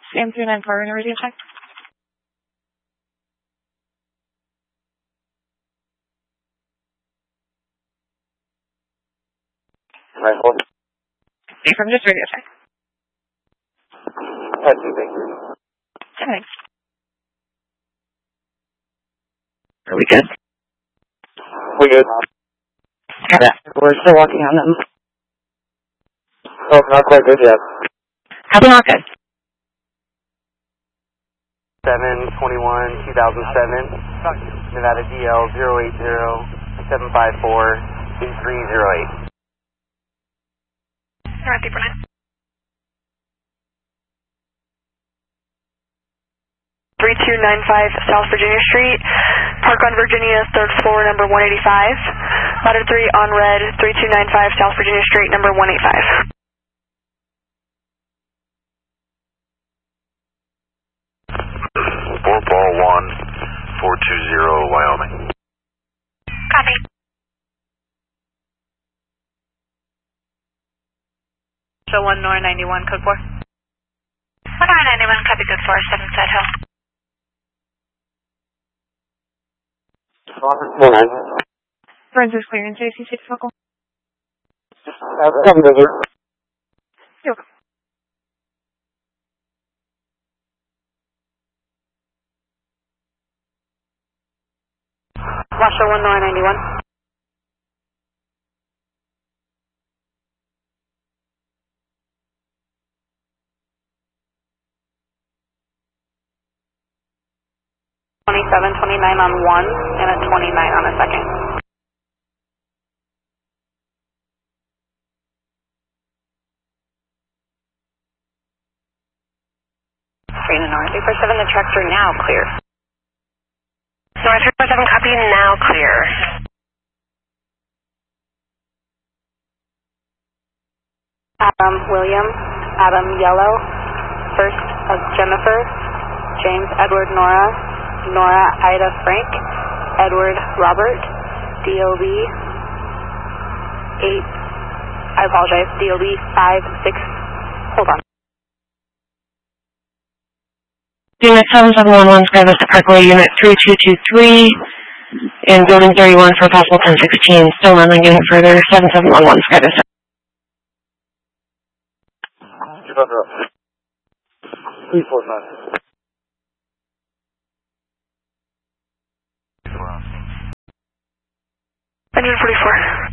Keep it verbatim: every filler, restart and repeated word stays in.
Sam three nine four, radio check. Right, hold. From just radio check. Thank you. Thanks. Are we good? We good. Got it. We're still working on them. Oh, not quite good yet. How about not good? seven twenty-one two thousand seven, Nevada D L zero eight zero seven five four eight three zero eight. Alright, deeper nine. three two nine five South Virginia Street, Park on Virginia, third floor, number one eighty-five. Ladder three on red, three two nine five South Virginia Street, number one eighty-five. four ball one, four two zero, Wyoming. Copy. Show one Nor ninety-one, code four. one Nor ninety-one, copy, good four, seven Side Hill. Four nine. Forensics clearance, J C six focal. Seven desert. You're welcome. Washoe one Nor ninety-one. twenty-seven twenty-nine on one and a twenty-nine on a second. Three to North three four seven, the tracks are now clear. North three four seven, copy, now clear. Adam William, Adam Yellow, first of Jennifer, James Edward Nora, Nora Ida Frank, Edward Robert, D O B eight, I apologize, D O B five six, hold on. Unit seven seven one one, Sky Vista Parkway, Unit three two two three, and Building thirty-one for possible ten sixteen. Still landing unit further, seven seven one one, Sky Vista. three four nine. one forty-four.